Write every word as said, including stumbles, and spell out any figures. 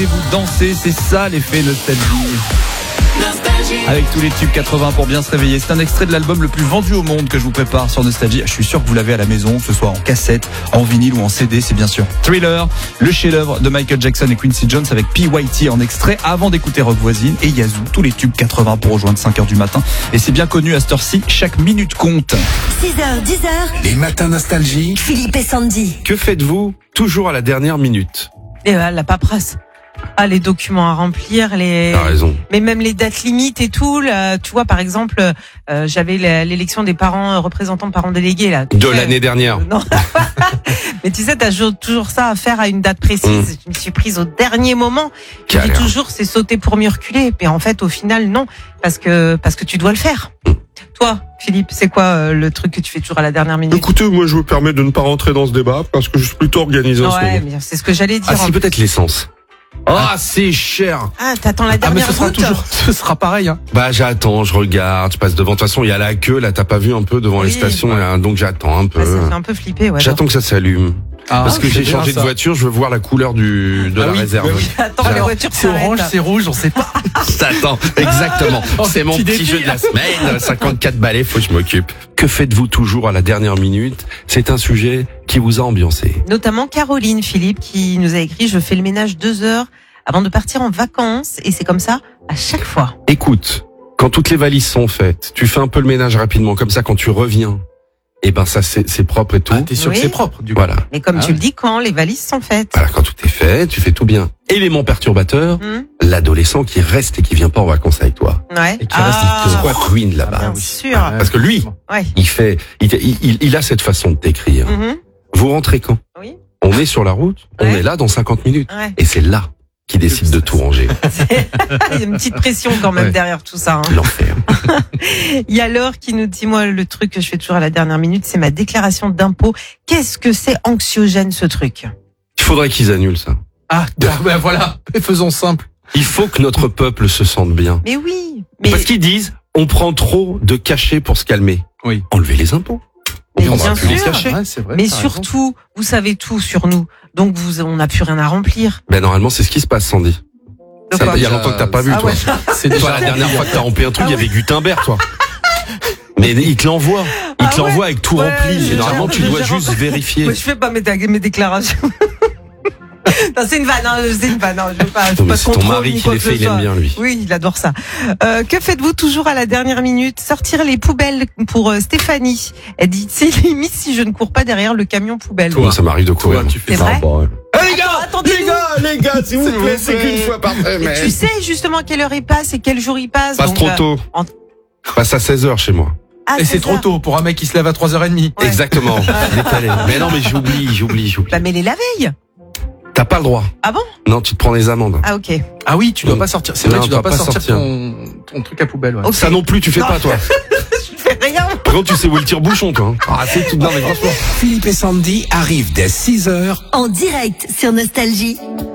Et vous dansez, c'est ça l'effet nostalgie. Avec tous les tubes quatre-vingts pour bien se réveiller. C'est un extrait de l'album le plus vendu au monde que je vous prépare sur Nostalgie. Je suis sûr que vous l'avez à la maison, que ce soit en cassette, en vinyle ou en C D, c'est bien sûr Thriller, le chef-d'œuvre de Michael Jackson et Quincy Jones avec P Y T en extrait avant d'écouter Rock Voisine et Yazoo. Tous les tubes quatre-vingts pour rejoindre cinq heures du matin. Et c'est bien connu à cette heure-ci, chaque minute compte. six heures, dix heures. Les matins Nostalgie. Philippe et Sandy. Que faites-vous toujours à la dernière minute? Et euh, la paperasse. Ah, les documents à remplir, les. T'as raison. Mais même les dates limites et tout. Là, tu vois, par exemple, euh, j'avais l'élection des parents, euh, représentants parents délégués là. De sais, l'année dernière. Euh, non. Mais tu sais, t'as toujours ça à faire à une date précise. Mmh. Je me suis prise au dernier moment. Je dis toujours, c'est sauter pour mieux reculer. Mais en fait, au final, non, parce que parce que tu dois le faire. Mmh. Toi, Philippe, c'est quoi euh, le truc que tu fais toujours à la dernière minute? Écoutez, moi je me permets de ne pas rentrer dans ce débat parce que je suis plutôt organisé en ce moment. Ouais, mais c'est ce que j'allais dire. Ah, si, peut-être l'essence. Ah, c'est cher. Ah, t'attends la dernière ah, mais ce sera goutte. toujours, ce sera pareil, hein. Bah, j'attends, je regarde, je passe devant. De toute façon, il y a la queue, là, t'as pas vu un peu devant Oui. les stations, là, donc j'attends un peu. Ouais, ça fait un peu flipper, ouais. J'attends que ça s'allume. Ah, Parce que c'est j'ai bien, changé ça. de voiture, je veux voir la couleur du, de Ah la oui, réserve. bah oui. Attends, les voitures C'est orange, s'arrêtent. c'est rouge, on sait pas. J'attends, exactement. Oh, C'est mon petit petit défi, jeu de là. la semaine. cinquante-quatre balais, faut que je m'occupe. Que faites-vous toujours à la dernière minute? C'est un sujet qui vous a ambiancé. Notamment Caroline, Philippe, qui nous a écrit « Je fais le ménage deux heures avant de partir en vacances » et c'est comme ça à chaque fois. Écoute, quand toutes les valises sont faites, tu fais un peu le ménage rapidement, comme ça quand tu reviens, et ben ça c'est c'est propre et tout. Ah, t'es sûr Oui. que c'est propre, du coup. Voilà. Mais comme Ah tu ouais. le dis, quand les valises sont faites. Voilà, quand tout est fait, tu fais tout bien. Élément perturbateur, Hum, l'adolescent qui reste et qui vient pas en vacances avec toi. ouais. Et qui reste Ah, Il te squat là-bas. bien oui. sûr. Ah, Parce que lui, Ouais. il fait, il, il, il a cette façon de t'écrire. Mhm. Vous rentrez quand? Oui. On est sur la route, on Ouais. est là dans cinquante minutes. Ouais. Et c'est là qu'il décide de tout ranger. Il y a une petite pression quand même Ouais. derrière tout ça. Hein. L'enfer. Il y a Laure qui nous dit, moi, le truc que je fais toujours à la dernière minute, c'est ma déclaration d'impôt. Qu'est-ce que c'est anxiogène, ce truc? Il faudrait qu'ils annulent ça. Ah, ben voilà. Faisons simple. Il faut que notre peuple se sente bien. Mais oui. Mais Parce qu'ils disent, on prend trop de cachets pour se calmer. Oui. Enlevez les impôts. On Mais prendra bien plus les sûr. cachets. Ouais, c'est vrai. Mais t'as raison. surtout, vous savez tout sur nous. Donc, vous, on n'a plus rien à remplir. Ben normalement, c'est ce qui se passe, Sandy. De Ça, quoi il y a longtemps que t'as pas vu, Ah toi. ouais. C'est Toi, déjà la dernière fois que t'as rempli un truc, Ah il y avait ouais. Gutenberg, toi. Mais il te l'envoie. Il Ah te l'envoie ouais. avec tout Ouais, rempli. j'ai Et normalement, déjà- tu dois j'ai juste rempli. vérifier. Moi, je fais pas mes, mes déclarations. Non, c'est une vanne, hein, c'est une vanne. hein, Je veux pas, je Non, veux mais pas de c'est ton contrôle mari ni qui quoi les que fait, ce il aime soit. bien, lui. Oui, il adore ça. Euh, que faites-vous toujours à la dernière minute? Sortir les poubelles pour euh, Stéphanie. Elle dit, c'est limite si je ne cours pas derrière le camion poubelle. Moi, ça m'arrive de courir. Toi, tu fais C'est vrai? Eh, les gars, attendez-nous. les gars, les gars, s'il vous plaît, c'est qu'une fois par Et semaine. tu sais justement à quelle heure il passe et quel jour il passe. Passe donc, trop euh, tôt. en- Passe à seize heures chez moi. ah, Et c'est seize trop heures. tôt pour un mec qui se lève à trois heures trente. Ouais. Exactement. Décalé. Mais non, mais j'oublie, j'oublie, j'oublie. Bah, mais les la veille. T'as pas le droit. Ah bon? Non, tu te prends des amendes. Ah, ok. Ah oui, tu dois Non. pas sortir. C'est Non, vrai, tu tu dois dois pas pas sortir sortir. ton, ton truc à poubelle. Ouais. Ok. Ça non plus, tu fais Non. pas, toi. Je fais rien. Par contre, tu sais où est le tire-bouchon, toi. hein. Ah, c'est tout. Non, mais franchement. Philippe et Sandy arrivent dès six heures. En direct sur Nostalgie.